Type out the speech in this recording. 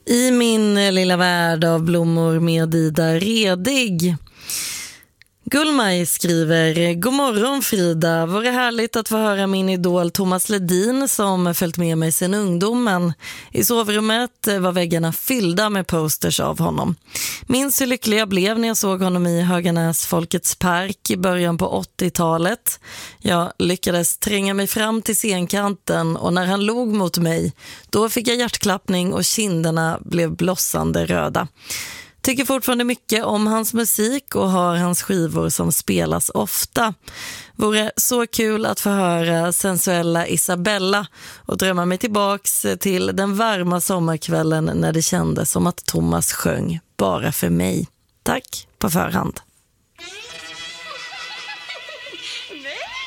I min lilla värld av blommor med Ida Redig. Gullmaj skriver: God morgon Frida, var det härligt att få höra min idol Thomas Ledin som följt med mig sedan ungdomen. I sovrummet var väggarna fyllda med posters av honom. Minns hur lycklig jag blev när jag såg honom i Höganäs Folkets park i början på 80-talet. Jag lyckades tränga mig fram till scenkanten och när han log mot mig, då fick jag hjärtklappning och kinderna blev blossande röda. Tycker fortfarande mycket om hans musik och har hans skivor som spelas ofta. Vore så kul att få höra sensuella Isabella och drömma mig tillbaks till den varma sommarkvällen när det kändes som att Thomas sjöng bara för mig. Tack på förhand.